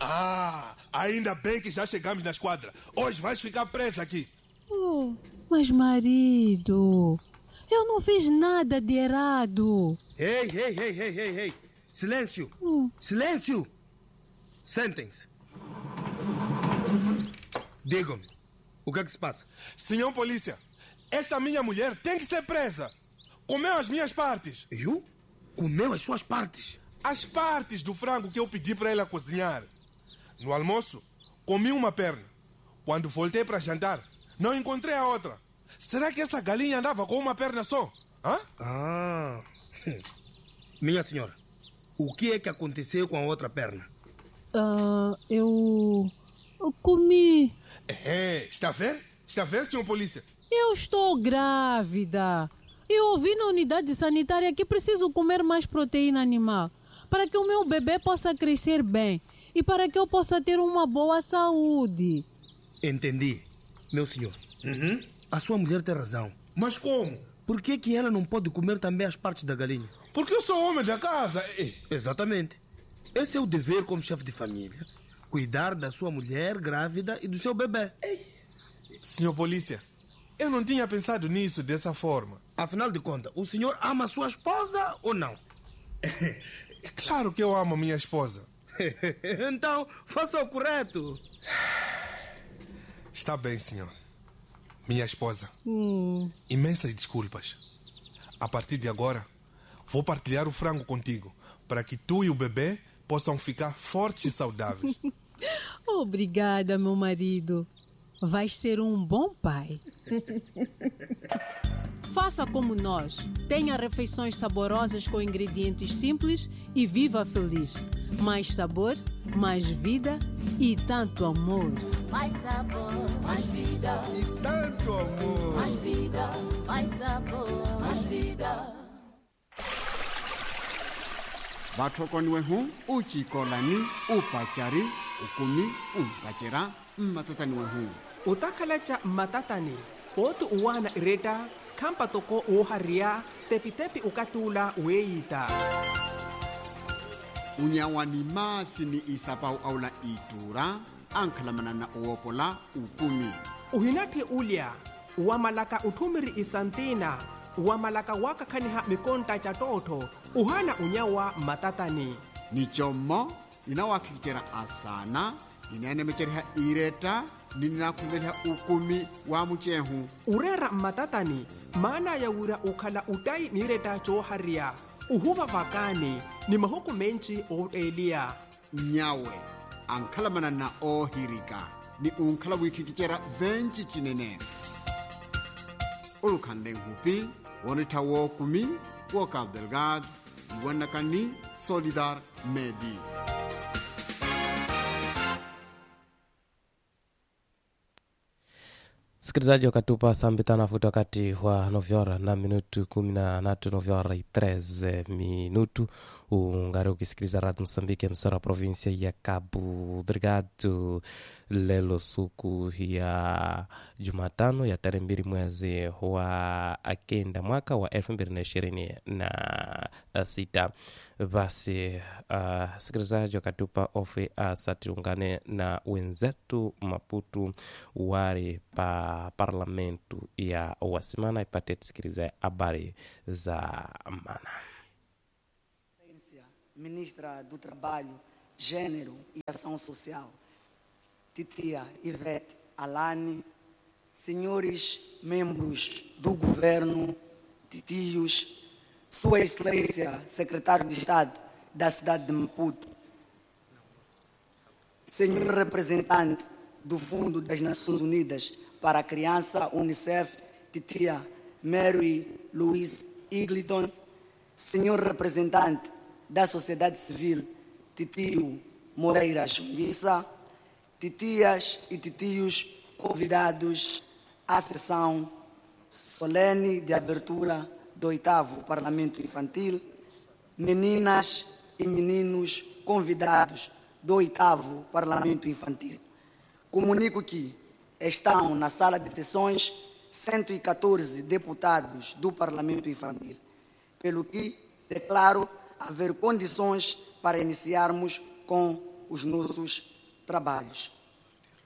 Ainda bem que já chegamos na esquadra. Hoje vais ficar presa aqui. Oh, mas marido, eu não fiz nada de errado. Ei. Silêncio. Silêncio. Sentem-se. Digam-me, o que é que se passa? Senhor polícia, esta minha mulher tem que ser presa. Comeu as minhas partes. Eu? Comeu as suas partes? As partes do frango que eu pedi para ela cozinhar. No almoço, comi uma perna. Quando voltei para jantar, não encontrei a outra. Será que essa galinha andava com uma perna só? Minha senhora, o que é que aconteceu com a outra perna? Eu comi. Está a ver? Está a ver, senhor polícia? Eu estou grávida. Eu ouvi na unidade sanitária que preciso comer mais proteína animal para que o meu bebê possa crescer bem e para que eu possa ter uma boa saúde. Entendi, meu senhor. A sua mulher tem razão. Mas como? Por que ela não pode comer também as partes da galinha? Porque eu sou homem da casa. Exatamente. Esse é o dever como chefe de família. Cuidar da sua mulher grávida e do seu bebê. Senhor polícia, eu não tinha pensado nisso dessa forma. Afinal de contas, o senhor ama a sua esposa ou não? É claro que eu amo a minha esposa. Então, faça o correto. Está bem, senhor. Minha esposa. Imensas desculpas. A partir de agora, vou partilhar o frango contigo, para que tu e o bebê possam ficar fortes e saudáveis. Obrigada, meu marido. Vais ser um bom pai. Faça como nós. Tenha refeições saborosas com ingredientes simples e viva feliz. Mais sabor, mais vida e tanto amor. Mais sabor, mais vida. E tanto amor. Mais vida, mais sabor, mais vida. Vathokoni wehu uchikolani upachari ukumi umpachera matatani wehu utakalacha matatani otu uwana ireta kampa toko uharia tepi ukatula weita unyawani masini isapau aula itura ankhalamana na uopola ukumi uhinati ulya uwamalaka uthumiri isantina uwamalaka wakakhaniha mikonta cha totho uhana unyawa matatani nichomo ninawakhikichera asana ninanemecheriha ireta nininakhuluveliha ukumi wa muchehu urera matatani maana yawira ukhala utai nireta choharia uhuva vakani ni mahuku menchi ooteliya nyawe ankhalamana na ohirika ni unkhala wikhikichera venchi chinene ulukhanle nhupi wonitha wookumi wo Cabo Delgado iwanakani Solidar Medi. Msikilizaji, wakatupa sambita nafuta wakati wa 9 na minutu 13 9 minutu ungari ukisikiliza Radio Msambiki msara provinsia ya Cabo Delgado lelo suku ya Jumatano ya tarehe 2 mwezi wa akenda mwaka wa 2026. Basi sikilizaji, wakatupa ofe asatiungane na wenzetu Maputo wari pa parlamento ya wasimana ipate tusikilize habari za mana. Ministra do Trabalho, Gênero e Ação Social, Titia Ivete Alani, senhores membros do governo, titios, Sua Excelência, Secretário de Estado da cidade de Maputo, senhor representante do Fundo das Nações Unidas para a Criança, UNICEF, Titia Mary Louise Iglidon, senhor representante da sociedade civil, Titio Moreira Chunguissa, titias e titios convidados à sessão solene de abertura do 8º Parlamento Infantil, meninas e meninos convidados do 8º Parlamento Infantil. Comunico que estão na sala de sessões 114 deputados do Parlamento Infantil, pelo que declaro haver condições para iniciarmos com os nossos trabalhos.